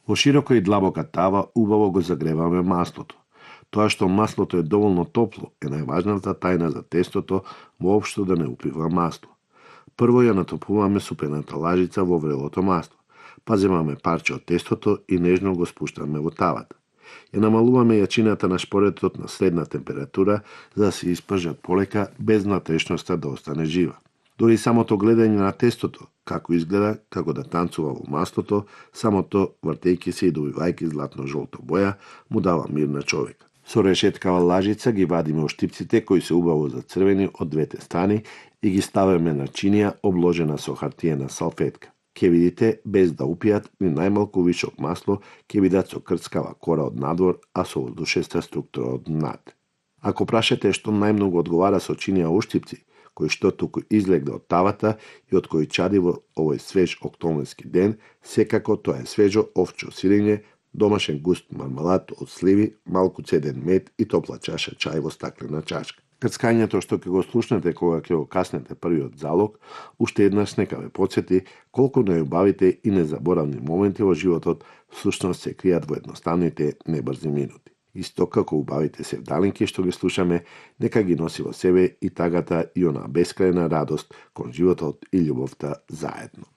Во широка и длабока тава убаво го загреваме маслото. Тоа што маслото е доволно топло е најважната тајна за тестото воопшто да не упива масло. Прво ја натопуваме супената лажица во врелото масло, па земаме парче од тестото и нежно го спуштаме во тавата. Ја намалуваме јачината на шпоретот на средна температура за да се испржат полека без натрешноста да остане жива. Дори самото гледање на тестото, како изгледа, како да танцува во маслото, самото вртејќи се и добивајќи златно-жолто боја, му дава мир на човек. Со решеткава лажица ги вадиме оштипците кои се убаво зацрвени од двете страни и ги ставаме на чинија обложена со хартиена салфетка. Ке видите, без да упијат ни најмалку вишок масло, ке видат со крцкава кора од надвор, а со воздушеста структура од над. Ако прашате што најмногу одговара со чинија оштипци, кој што туку излегна од тавата и од кој чади во овој свеж октомврски ден, секако тоа е свежо овчо сирење, домашен густ мармалад од сливи, малку цеден мед и топла чаша чај во стаклена чашка. Крцкањето што ќе го слушнете кога ќе го каснете првиот залог, уште еднаш нека ве потсети колку најубавите и незаборавни моменти во животот всушност се кријат во едноставните небрзи минути. Исто како убавите севдалинки што ги слушаме, нека ги носи во себе и тагата и она бескрајна радост кон животот и љубовта заедно.